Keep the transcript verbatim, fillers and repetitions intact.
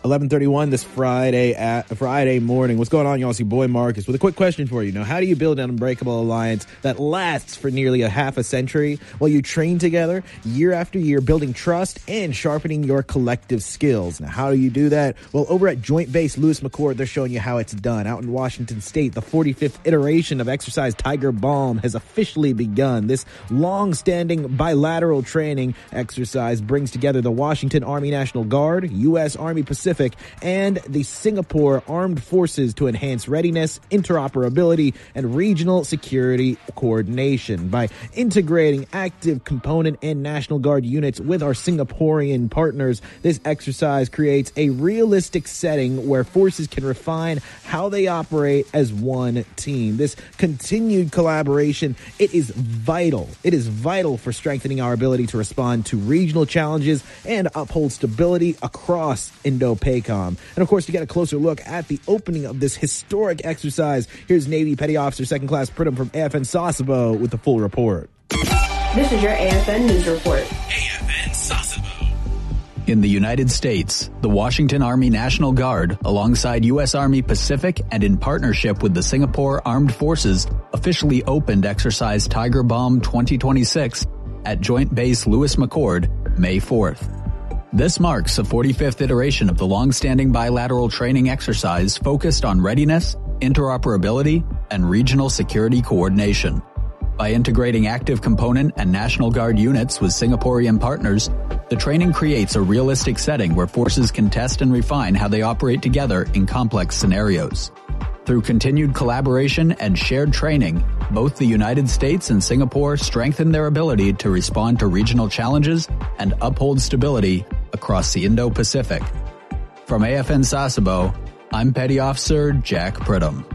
eleven thirty-one this Friday at Friday morning. What's going on, y'all? It's your boy Marcus with a quick question for you. Now, how do you build an unbreakable alliance that lasts for nearly a half a century? Well, you train together year after year, building trust and sharpening your collective skills. Now, how do you do that? Well, over at Joint Base Lewis McChord, they're showing you how it's done. Out in Washington State, the forty-fifth iteration of Exercise Tiger Balm has officially begun. This long-standing bilateral training exercise brings together the Washington Army National Guard, U S Army Pacific, and the Singapore Armed Forces to enhance readiness, interoperability, and regional security coordination. By integrating active component and National Guard units with our Singaporean partners, this exercise creates a realistic setting where forces can refine how they operate as one team. This continued collaboration, it is vital. It is vital for strengthening our ability to respond to regional challenges and uphold stability across Indo-Pacific. And of course, to get a closer look at the opening of this historic exercise, here's Navy Petty Officer Second Class Pridham from A F N Sasebo with the full report. This is your A F N News Report. A F N Sasebo. In the United States, the Washington Army National Guard, alongside U S Army Pacific and in partnership with the Singapore Armed Forces, officially opened Exercise Tiger Balm twenty twenty-six at Joint Base Lewis McChord, May fourth. This marks the forty-fifth iteration of the long-standing bilateral training exercise focused on readiness, interoperability, and regional security coordination. By integrating active component and National Guard units with Singaporean partners, the training creates a realistic setting where forces can test and refine how they operate together in complex scenarios. Through continued collaboration and shared training, both the United States and Singapore strengthen their ability to respond to regional challenges and uphold stability across the Indo-Pacific. From A F N Sasebo, I'm Petty Officer Jack Pridham.